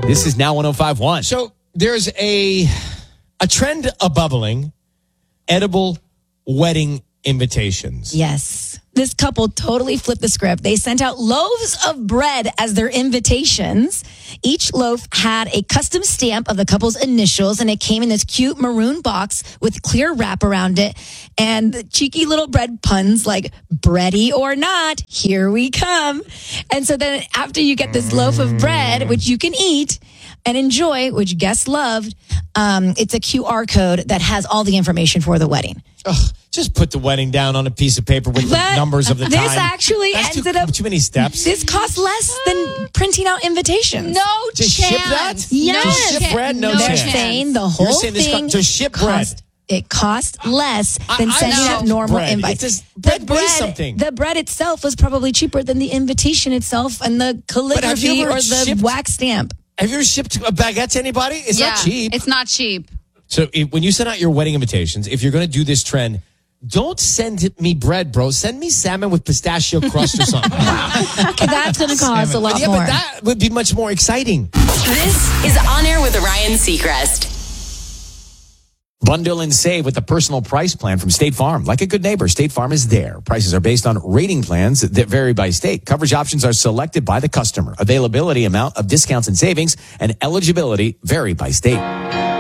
This is Now 105.1. So there's a trend of bubbling edible wedding invitations. Yes. This couple totally flipped the script. They sent out loaves of bread as their invitations. Each loaf had a custom stamp of the couple's initials, and it came in this cute maroon box with clear wrap around it. And the cheeky little bread puns like, bready or not, here we come. And so then after you get this loaf of bread, which you can eat and enjoy, which guests loved, it's a QR code that has all the information for the wedding. Ugh, just put the wedding down on a piece of paper with the numbers of the time. This actually That's ended up too many steps. This costs less than printing out invitations. No To chance. ship that? Yes. To ship bread? No They're chance. saying the whole You're saying this thing to ship bread. It costs less than I sending know out normal bread. invites. It's just bread weighs something. The bread itself was probably cheaper than the invitation itself and the calligraphy ever or the shipped- wax stamp. Have you ever shipped a baguette to anybody? It's not cheap. It's not cheap. So when you send out your wedding invitations, if you're going to do this trend, don't send me bread, bro. Send me salmon with pistachio crust or something. That's going to cost a lot Yeah, more. but that would be much more exciting. This is On Air with Ryan Seacrest. Bundle and save with the personal price plan from State Farm. Like a good neighbor, State Farm is there. Prices are based on rating plans that vary by state. Coverage options are selected by the customer. Availability, amount of discounts and savings, and eligibility vary by state.